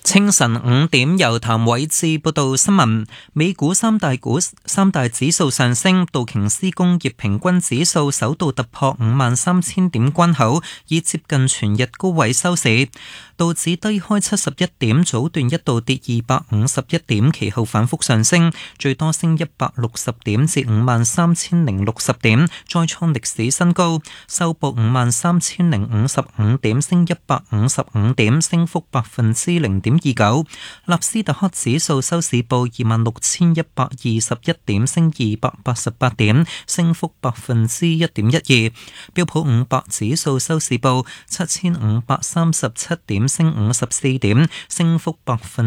清晨5點，由譚偉智報道新聞。美股三大指數上升，道瓊斯工業平均指數首度突破53,000點關口，以接近全日高位收市。道指低開71點，早段一度跌251點，其後反覆上升，最多升160點至53,060點，再創歷史新高，收報53,055點，升155點，升幅0.29%。納斯達克指數收市報26,121點，升288點，升幅1.12%。標普500指數收市報7,537點，升54點，升幅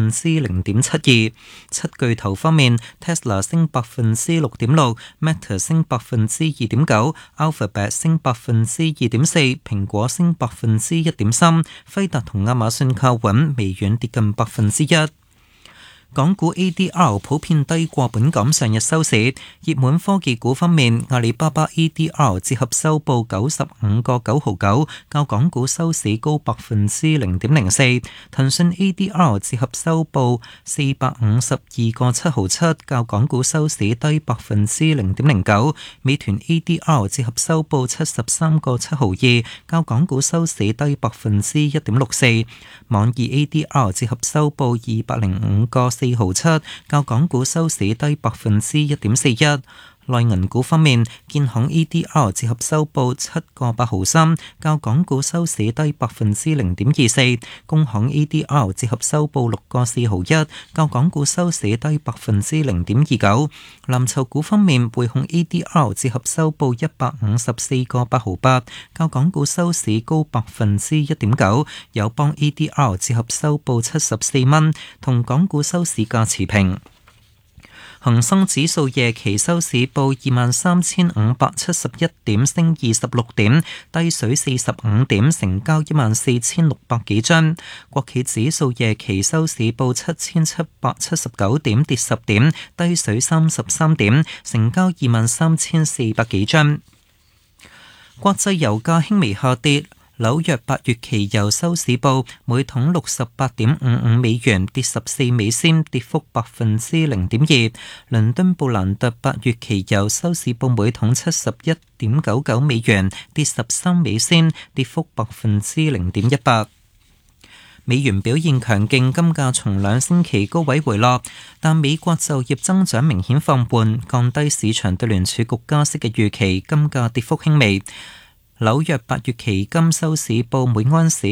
0.72%。七巨頭方面 ，Tesla 升6.6%，Meta 升2.9%，Alphabet 升2.4%，蘋果升1.3%，輝達同亞馬遜靠穩，微軟跌近1%。港股 ADR 普遍低過本港上日收市，熱門科技股方面，阿里巴巴 ADR 折合收報95個9毫9，較港股收市高0.04%；騰訊 ADR 折合收報452個7毫7，較港股收市低0.09%；美團 ADR 折合收報73個7毫2，較港股收市低1.64%；網易 ADR 折合收報205個4毫7，較港股收市低1.41%。內銀股方面，建行 ADR 折合收報7個8毫3，較港股收市低0.24%。工行 ADR 折合收報6個4毫1，較港股收市低0.29%。藍籌股方面，匯控 ADR 折合收報154個8毫8，較港股收市高1.9%。友邦 ADR 折合收報74蚊，同港股收市價持平。恒生指數夜期收市報23,571點，升26點，低水45點，成交14,600幾張。國企指數夜期收市報7,779點，跌10點，低水33點，成交23,400幾張。國際油價輕微下跌。紐約8月期油收市報每桶68.55美元，跌14美仙，跌幅0.2%。倫敦布蘭特8月期油收市報每桶71.99美元，跌13美仙，跌幅0.18%。美元表現強勁，金價從2星期高位回落，但美國就業增長明顯放緩，降低市場對聯儲局加息嘅預期，金價跌幅輕微。紐約8月期金收市報每盎司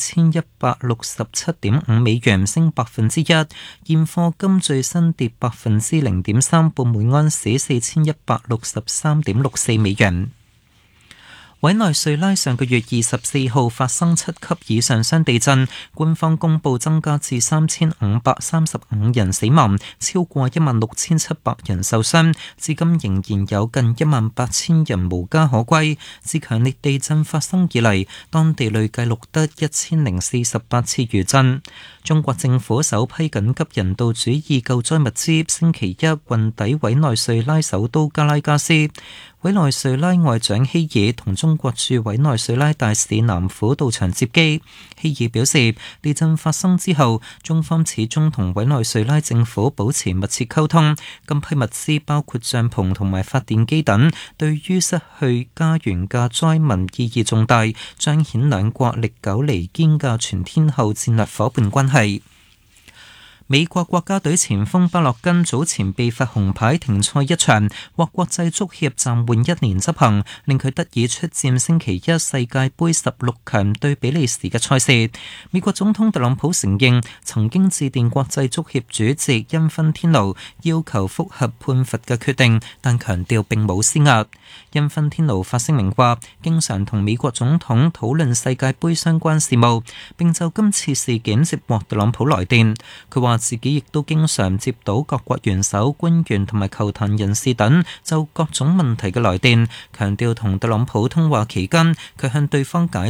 4167.5美元，升1%。現貨金最新跌0.3%，報每盎司4163.64美元。委內瑞拉上個月24號發生7級以上雙地震，官方公佈增加至3535人死亡，超過16700人受傷，至今仍然有近18000人無家可歸。自強烈地震發生以嚟，當地累計錄得1048次餘震。中國政府首批緊急人道主義救災物資星期一運抵委內瑞拉首都加拉加斯。委內瑞拉外長希爾同中國駐委內瑞拉大使南虎到場接機。希爾表示，地震發生之後，中方始終同委內瑞拉政府保持密切溝通。今批物資包括帳篷同埋發電機等，對於失去家園嘅災民意義重大，彰顯兩國歷久彌堅嘅全天候戰略夥伴關係。美國國家隊前鋒巴洛根早前被罰紅牌停賽一場，獲國際足協暫緩1年執行，令佢得以出戰星期一世界盃16強對比利時嘅賽事。美國總統特朗普承認曾經致電國際足協主席因芬天奴要求覆核判罰嘅決定，但強調並冇施壓。因芬天奴發聲明話，經常同美國總統討論世界盃相關事務，並就今次事件接獲特朗普來電。佢話自己亦都經常接到各國元首、官員同埋球壇人士等就各種問題嘅來電，強調同特朗普通話期間，佢向對方解